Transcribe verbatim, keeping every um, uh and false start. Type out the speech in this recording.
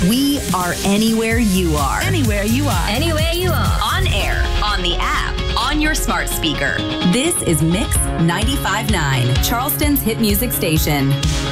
We are anywhere you are. Anywhere you are. Anywhere you are. On air, on the app, on your smart speaker. This is Mix ninety-five point nine, Charleston's hit music station.